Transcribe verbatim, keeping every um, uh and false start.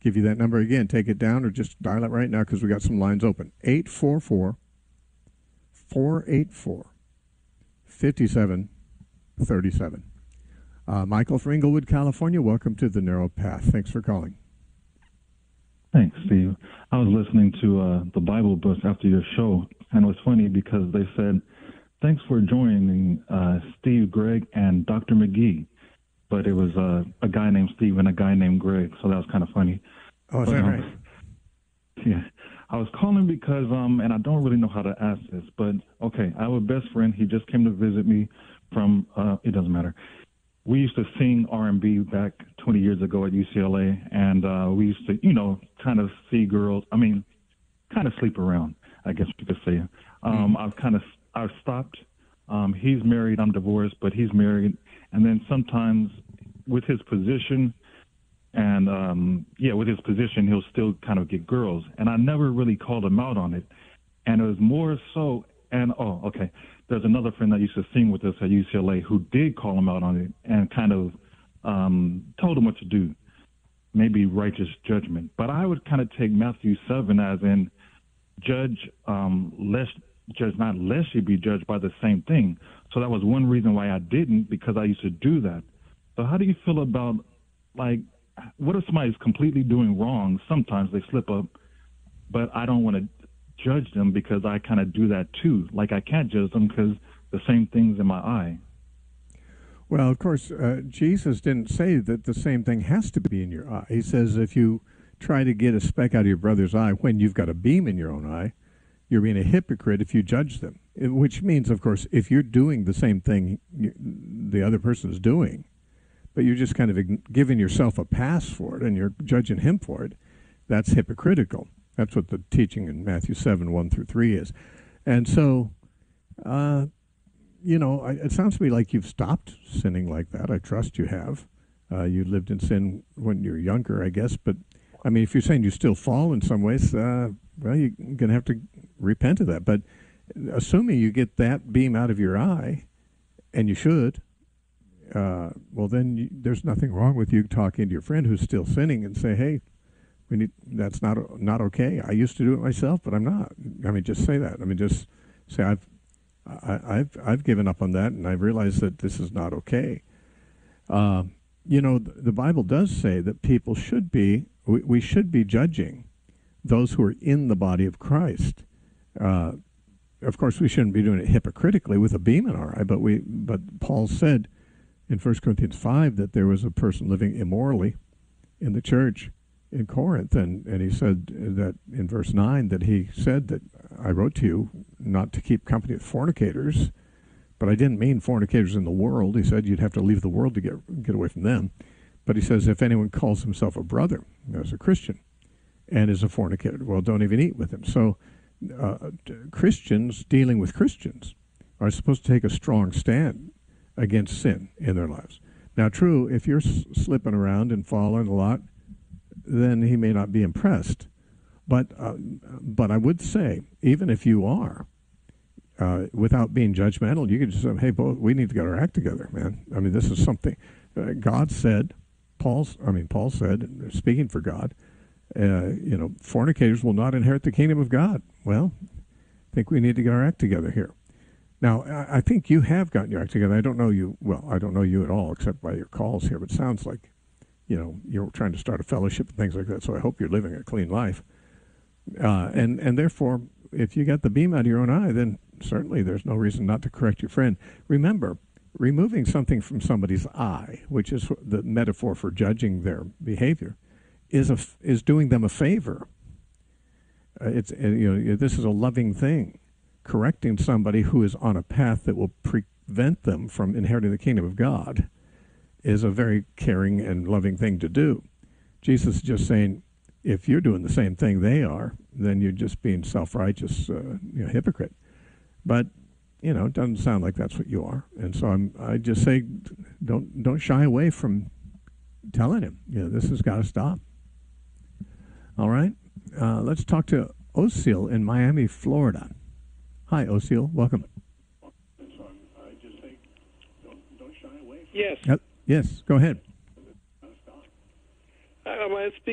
give you that number again. Take it down or just dial it right now because we got some lines open. eight four four, four eight four, five seven three seven. Uh, Michael from Inglewood, California, welcome to The Narrow Path. Thanks for calling. Thanks, Steve. I was listening to uh, the Bible bus after your show, and it was funny because they said, thanks for joining uh, Steve, Greg, and Doctor McGee. But it was uh, a guy named Steve and a guy named Greg, so that was kind of funny. Oh, is but, that um, right? Yeah. I was calling because, um, and I don't really know how to ask this, but okay, I have a best friend. He just came to visit me from, uh, it doesn't matter. We used to sing R and B back twenty years ago at U C L A, and uh, we used to, you know, kind of see girls, I mean, kind of sleep around, I guess you could say. Um, mm. I've kind of, I've stopped. Um, he's married, I'm divorced, but he's married. And then sometimes with his position, and um, yeah, with his position, he'll still kind of get girls. And I never really called him out on it. And it was more so, and oh, okay. There's another friend that used to sing with us at U C L A who did call him out on it and kind of um, told him what to do, maybe righteous judgment. But I would kind of take Matthew seven as in judge, um, lest, judge not lest you be judged by the same thing. So that was one reason why I didn't, because I used to do that. So how do you feel about, like, what if somebody's completely doing wrong? Sometimes they slip up, but I don't want to judge them because I kind of do that too. Like I can't judge them because the same thing's in my eye. Well, of course, uh, Jesus didn't say that the same thing has to be in your eye. He says if you try to get a speck out of your brother's eye when you've got a beam in your own eye, you're being a hypocrite if you judge them. It, which means, of course, if you're doing the same thing the other person's doing, but you're just kind of giving yourself a pass for it and you're judging him for it, that's hypocritical. That's what the teaching in Matthew seven, one through three is. And so, uh, you know, I, it sounds to me like you've stopped sinning like that. I trust you have. Uh, you lived in sin when you were younger, I guess. But, I mean, if you're saying you still fall in some ways, uh, well, you're going to have to repent of that. But assuming you get that beam out of your eye, and you should, uh, well, then you, there's nothing wrong with you talking to your friend who's still sinning and say, hey, we need, that's not not okay. I used to do it myself, but I'm not. I mean, just say that. I mean, just say I've I, I've I've given up on that, and I've realized that this is not okay. Uh, you know, the, the Bible does say that people should be we, we should be judging those who are in the body of Christ. Uh, of course, we shouldn't be doing it hypocritically with a beam in our eye. But we but Paul said in First Corinthians five that there was a person living immorally in the church in Corinth, and, and he said that in verse nine that he said that I wrote to you not to keep company with fornicators, but I didn't mean fornicators in the world. He said you'd have to leave the world to get get away from them. But he says if anyone calls himself a brother as a Christian and is a fornicator, well, don't even eat with him. So uh, Christians dealing with Christians are supposed to take a strong stand against sin in their lives. Now, true, if you're s- slipping around and falling a lot, then he may not be impressed. But uh, but I would say, even if you are, uh, without being judgmental, you could just say, hey, both, we need to get our act together, man. I mean, this is something uh, God said, Paul's, I mean, Paul said, speaking for God, uh, you know, fornicators will not inherit the kingdom of God. Well, I think we need to get our act together here. Now, I, I think you have gotten your act together. I don't know you, well, I don't know you at all, except by your calls here, but it sounds like you know, you're trying to start a fellowship and things like that, so I hope you're living a clean life. Uh, and, and therefore, if you got the beam out of your own eye, then certainly there's no reason not to correct your friend. Remember, removing something from somebody's eye, which is the metaphor for judging their behavior, is a, is doing them a favor. Uh, it's uh, you know this is a loving thing. Correcting somebody who is on a path that will prevent them from inheriting the kingdom of God is a very caring and loving thing to do. Jesus is just saying, if you're doing the same thing they are, then you're just being self-righteous, uh, you know, hypocrite. But you know, it doesn't sound like that's what you are. And so I'm, I just say, don't don't shy away from telling him, you know, this has got to stop. All right, uh, let's talk to Osil in Miami, Florida. Hi, Osil, welcome. Yes. Yep. Yes, go ahead. I want to speak